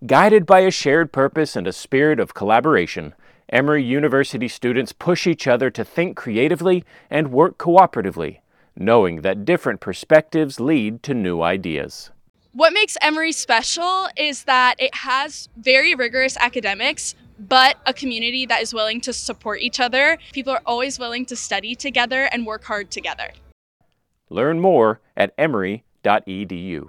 Guided by a shared purpose and a spirit of collaboration, Emory University students push each other to think creatively and work cooperatively, knowing that different perspectives lead to new ideas. What makes Emory special is that it has very rigorous academics, but a community that is willing to support each other. People are always willing to study together and work hard together. Learn more at emory.edu.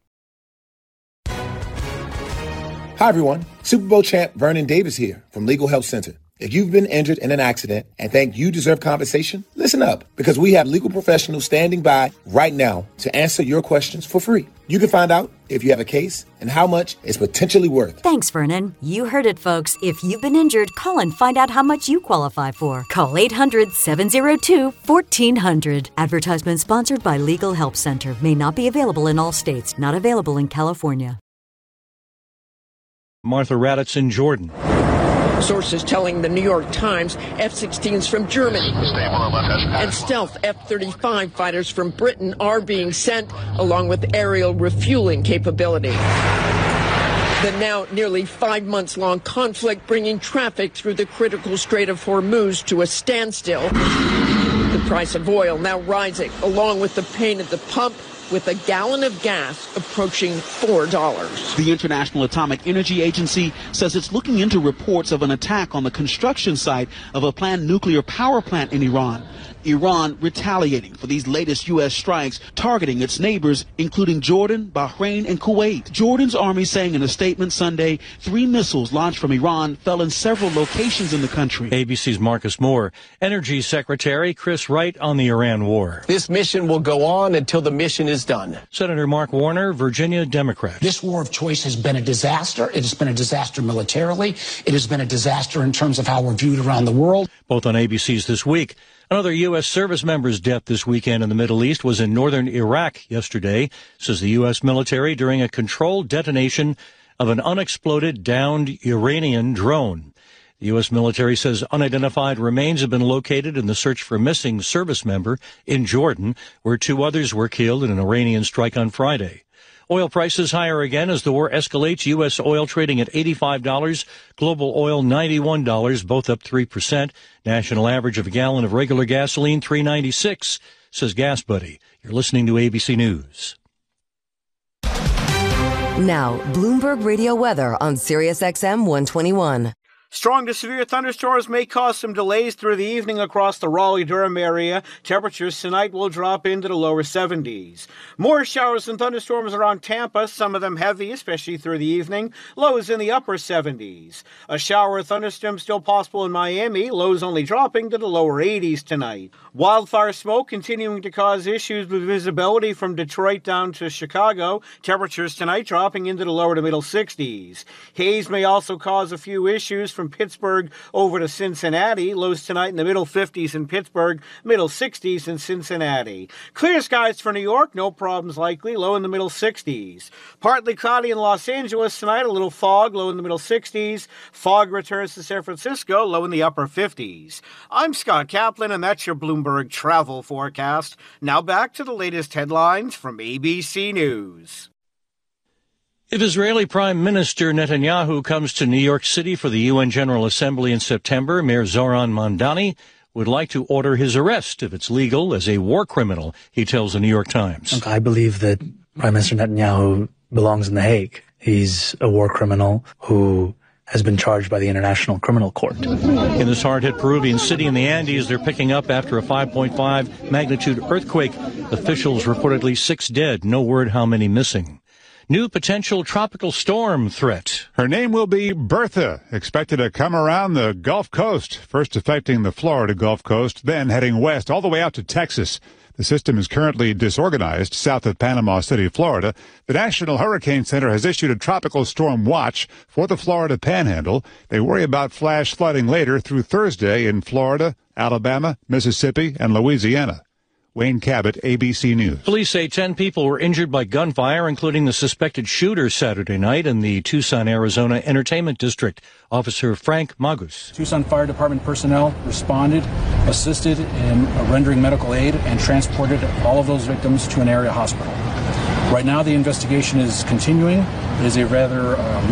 Hi, everyone. Super Bowl champ Vernon Davis here from Legal Help Center. If you've been injured in an accident and think you deserve compensation, listen up, because we have legal professionals standing by right now to answer your questions for free. You can find out if you have a case and how much it's potentially worth. Thanks, Vernon. You heard it, folks. If you've been injured, call and find out how much you qualify for. Call 800-702-1400. Advertisement sponsored by Legal Help Center. May not be available in all states. Not available in California. Martha Raddatz in Jordan. Sources telling the New York Times F-16s from Germany and stealth F-35 fighters from Britain are being sent, along with aerial refueling capability. The now nearly 5 months long conflict bringing traffic through the critical Strait of Hormuz to a standstill. The price of oil now rising, along with the pain at the pump, with a gallon of gas approaching $4. The International Atomic Energy Agency says it's looking into reports of an attack on the construction site of a planned nuclear power plant in Iran. Iran retaliating for these latest U.S. strikes targeting its neighbors, including Jordan, Bahrain, and Kuwait. Jordan's army saying in a statement Sunday, 3 missiles launched from Iran fell in several locations in the country. ABC's Marcus Moore. Energy Secretary Chris Wright on the Iran war. This mission will go on until the mission is done. Senator Mark Warner, Virginia Democrat. This war of choice has been a disaster. It has been a disaster militarily. It has been a disaster in terms of how we're viewed around the world. Both on ABC's This Week. Another U.S. service member's death this weekend in the Middle East was in northern Iraq yesterday, says the U.S. military during a controlled detonation of an unexploded downed Iranian drone. The U.S. military says unidentified remains have been located in the search for a missing service member in Jordan, where 2 others were killed in an Iranian strike on Friday. Oil prices higher again as the war escalates. U.S. oil trading at $85, global oil $91, both up 3%. National average of a gallon of regular gasoline $3.96, says Gas Buddy. You're listening to ABC News. Now, Bloomberg Radio weather on Sirius XM 121. Strong to severe thunderstorms may cause some delays through the evening across the Raleigh-Durham area. Temperatures tonight will drop into the lower 70s. More showers and thunderstorms around Tampa, some of them heavy, especially through the evening. Lows in the upper 70s. A shower or thunderstorm still possible in Miami. Lows only dropping to the lower 80s tonight. Wildfire smoke continuing to cause issues with visibility from Detroit down to Chicago. Temperatures tonight dropping into the lower to middle 60s. Haze may also cause a few issues from Pittsburgh over to Cincinnati. Lows tonight in the middle 50s in Pittsburgh, middle 60s in Cincinnati. Clear skies for New York, no problems likely, low in the middle 60s. Partly cloudy in Los Angeles tonight, a little fog, low in the middle 60s. Fog returns to San Francisco, low in the upper 50s. I'm Scott Kaplan, and that's your Bloomberg travel forecast. Now back to the latest headlines from ABC News. If Israeli Prime Minister Netanyahu comes to New York City for the UN General Assembly in September, Mayor Zoran Mandani would like to order his arrest if it's legal as a war criminal, he tells the New York Times. Look, I believe that Prime Minister Netanyahu belongs in The Hague. He's a war criminal who has been charged by the International Criminal Court. In this hard-hit Peruvian city in the Andes, they're picking up after a 5.5 magnitude earthquake. Officials reportedly 6 dead, no word how many missing. New potential tropical storm threat. Her name will be Bertha, expected to come around the Gulf Coast, first affecting the Florida Gulf Coast, then heading west all the way out to Texas. The system is currently disorganized south of Panama City, Florida. The National Hurricane Center has issued a tropical storm watch for the Florida Panhandle. They worry about flash flooding later through Thursday in Florida, Alabama, Mississippi, and Louisiana. Wayne Cabot, ABC News. Police say 10 people were injured by gunfire, including the suspected shooter Saturday night in the Tucson, Arizona Entertainment District. Officer Frank Magus. Tucson Fire Department personnel responded, assisted in rendering medical aid, and transported all of those victims to an area hospital. Right now, the investigation is continuing. It is a rather